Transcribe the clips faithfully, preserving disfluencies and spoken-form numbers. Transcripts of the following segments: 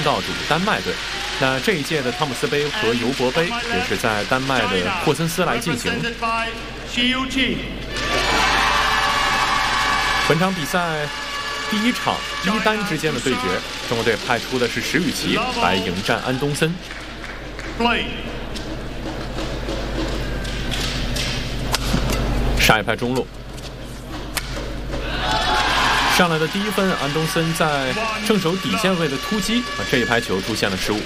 到主丹麦队。那这一届的汤姆斯杯和尤伯杯也是在丹麦的霍森斯来进行。本场比赛第一场一单之间的对决，中国队派出的是石宇奇来迎战安东森。杀一拍中路，上来的第一分，安东森在正手底线位的突击，啊，这一拍球出现了失误。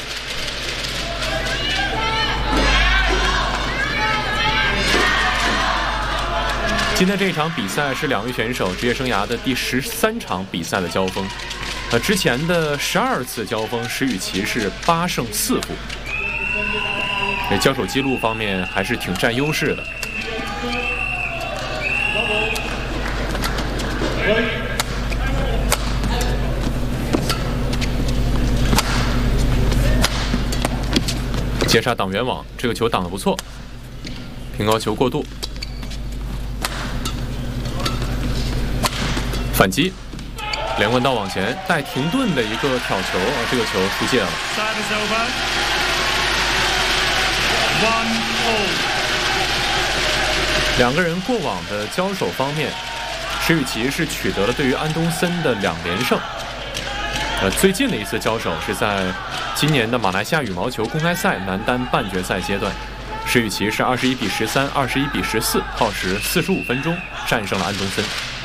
今天这一场比赛是两位选手职业生涯的第十三场比赛的交锋。呃，之前的十二次交锋，石宇奇是八胜四负，这交手记录方面还是挺占优势的。接杀挡圆网，这个球挡得不错，平高球过渡。反击，连贯道往前带停顿的一个挑球，啊，这个球出界了。两个人过往的交手方面，石宇奇是取得了对于安东森的两连胜。呃，最近的一次交手是在今年的马来西亚羽毛球公开赛男单半决赛阶段，石宇奇是二十一比十三、二十一比十四，耗时四十五分钟战胜了安东森。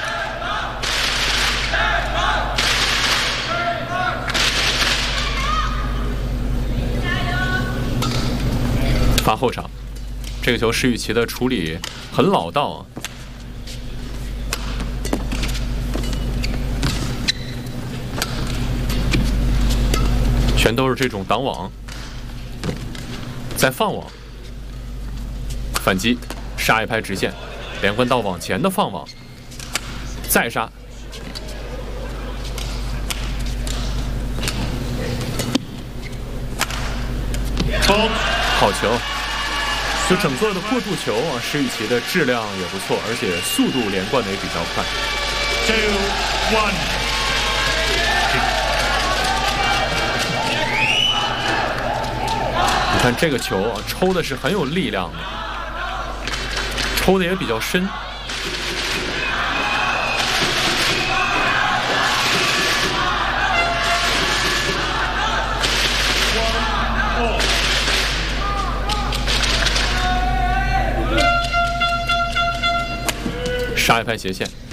发后场，这个球石宇奇的处理很老道啊。全都是这种挡网，再放网，反击，杀一拍直线，连贯到往前的放网，再杀，好球！就整个的过渡球啊，石宇奇的质量也不错，而且速度连贯的也比较快。Two, one. 你看这个球啊，抽的是很有力量的，抽的也比较深。杀一拍斜线。